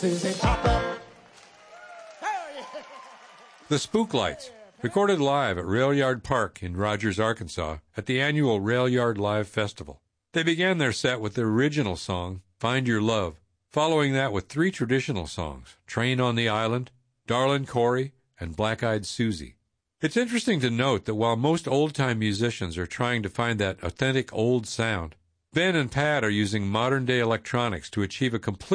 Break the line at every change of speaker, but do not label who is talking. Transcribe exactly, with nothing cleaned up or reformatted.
Susie Popper.
The Spooklights, recorded live at Rail Yard Park in Rogers, Arkansas, at the annual Rail Yard Live Festival. They began their set with the original song, Find Your Love, following that with three traditional songs, Train on the Island, Darlin' Corey, and Black-Eyed Susie. It's interesting to note that while most old-time musicians are trying to find that authentic old sound, Ben and Pat are using modern-day electronics to achieve a complete